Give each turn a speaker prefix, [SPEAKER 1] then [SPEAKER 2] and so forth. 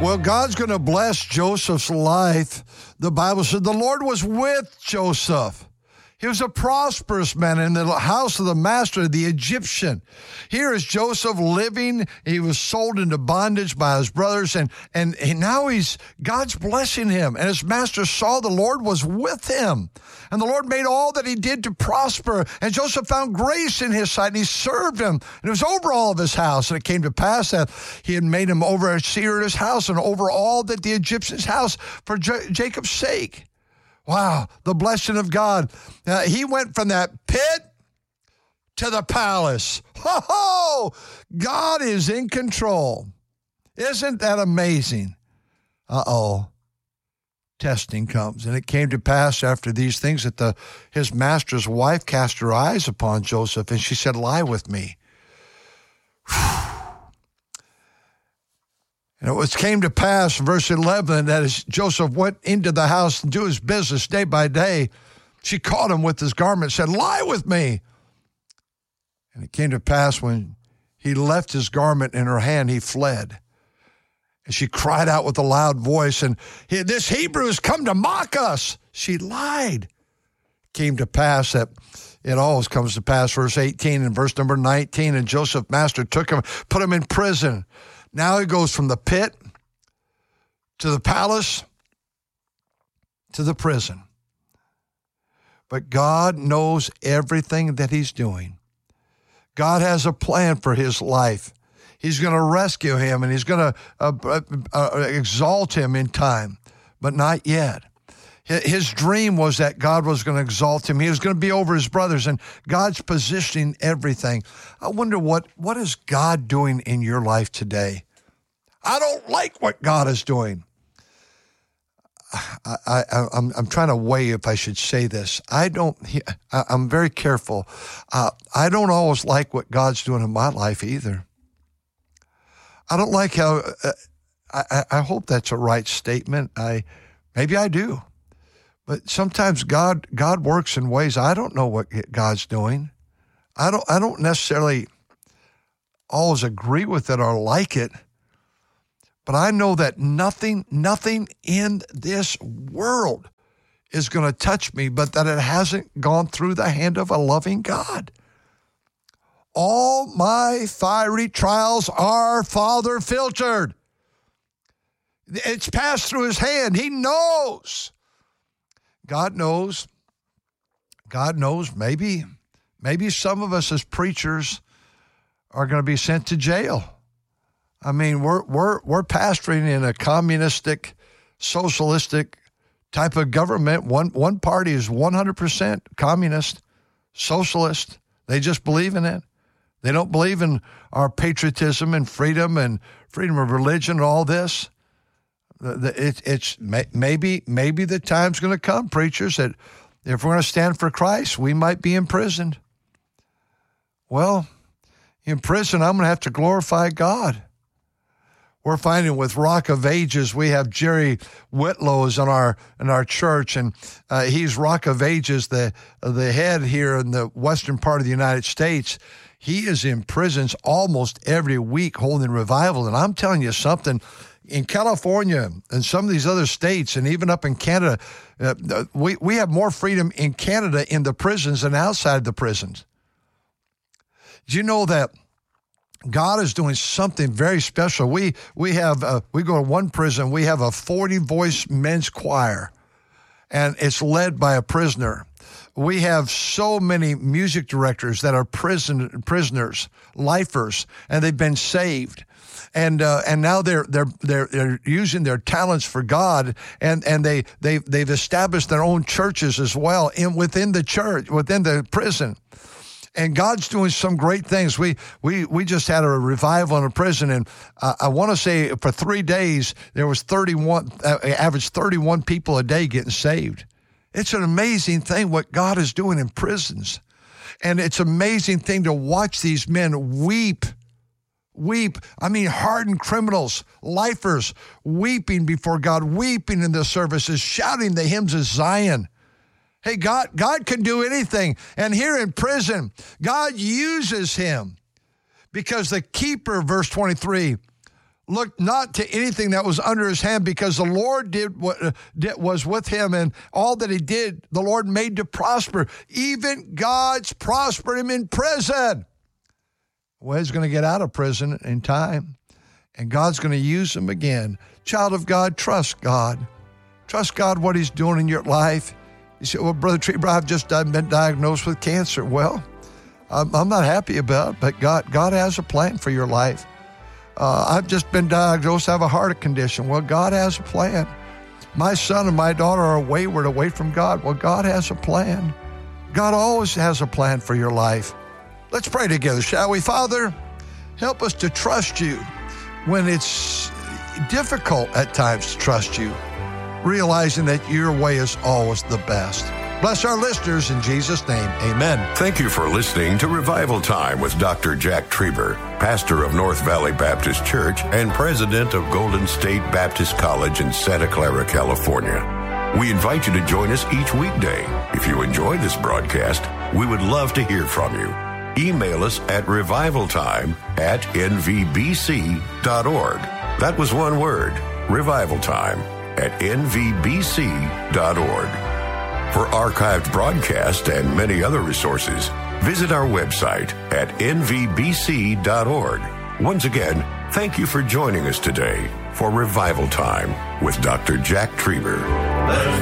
[SPEAKER 1] Well, God's going to bless Joseph's life. The Bible said the Lord was with Joseph. He was a prosperous man in the house of the master, the Egyptian. Here is Joseph living. He was sold into bondage by his brothers, and now God's blessing him. And his master saw the Lord was with him. And the Lord made all that he did to prosper. And Joseph found grace in his sight, and he served him. And it was over all of his house. And it came to pass that he had made him overseer at his house and over all that the Egyptian's house for Jacob's sake. Wow, the blessing of God. He went from that pit to the palace. Ho-ho! God is in control. Isn't that amazing? Testing comes. And it came to pass after these things that his master's wife cast her eyes upon Joseph, and she said, "Lie with me." And it came to pass, verse 11, that as Joseph went into the house and do his business day by day, she caught him with his garment and said, "Lie with me." And it came to pass when he left his garment in her hand, he fled. And she cried out with a loud voice, and "This Hebrew has come to mock us." She lied. It came to pass that it always comes to pass, verse 18 and verse number 19, and Joseph's master took him, put him in prison. Now he goes from the pit to the palace to the prison. But God knows everything that he's doing. God has a plan for his life. He's going to rescue him, and he's going to exalt him in time, but not yet. His dream was that God was going to exalt him. He was going to be over his brothers, and God's positioning everything. I wonder what is God doing in your life today? I don't like what God is doing. I'm trying to weigh if I should say this. I'm very careful. I don't always like what God's doing in my life either. I don't like how, I hope that's a right statement. Maybe I do. But sometimes God works in ways I don't know what God's doing. I don't necessarily always agree with it or like it, but I know that nothing in this world is going to touch me, but that it hasn't gone through the hand of a loving God. All my fiery trials are, Father, filtered. It's passed through his hand. He knows. God knows. God knows. Maybe some of us as preachers are going to be sent to jail. I mean, we're pastoring in a communistic, socialistic type of government. One party is 100% communist, socialist. They just believe in it. They don't believe in our patriotism and freedom of religion and all this. It's maybe the time's going to come, preachers, that if we're going to stand for Christ, we might be imprisoned. Well, in prison, I'm going to have to glorify God. We're finding with Rock of Ages, we have Jerry Whitlows in our church, and he's Rock of Ages, the head here in the western part of the United States. He is in prisons almost every week holding revival, and I'm telling you something. In California and some of these other states, and even up in Canada, we have more freedom in Canada in the prisons than outside the prisons. Do you know that God is doing something very special? We go to one prison. We have a 40-voice men's choir, and it's led by a prisoner. We have so many music directors that are prisoners, lifers, and they've been saved. And now they're using their talents for God, and they've established their own churches as well within the church, within the prison. And God's doing some great things. We just had a revival in a prison, and I want to say for 3 days there was 31, average 31 people a day getting saved. It's an amazing thing what God is doing in prisons, and it's an amazing thing to watch these men weep. I mean, hardened criminals, lifers, weeping before God, weeping in the services, shouting the hymns of Zion. Hey, God can do anything. And here in prison, God uses him because the keeper, verse 23, looked not to anything that was under his hand, because the Lord was with him, and all that he did, the Lord made to prosper. Even God's prospered him in prison. Well, he's going to get out of prison in time, and God's going to use him again. Child of God, trust God. Trust God what he's doing in your life. You say, well, Brother Trieber, I've just been diagnosed with cancer. Well, I'm not happy about it, but God has a plan for your life. I've just been diagnosed, I have a heart condition. Well, God has a plan. My son and my daughter are wayward, away from God. Well, God has a plan. God always has a plan for your life. Let's pray together, shall we? Father, help us to trust you when it's difficult at times to trust you, realizing that your way is always the best. Bless our listeners in Jesus' name. Amen.
[SPEAKER 2] Thank you for listening to Revival Time with Dr. Jack Trieber, pastor of North Valley Baptist Church and president of Golden State Baptist College in Santa Clara, California. We invite you to join us each weekday. If you enjoy this broadcast, we would love to hear from you. Email us at revivaltime@nvbc.org. That was one word, revivaltime@nvbc.org. For archived broadcasts and many other resources, visit our website at nvbc.org. Once again, thank you for joining us today for Revival Time with Dr. Jack Trieber.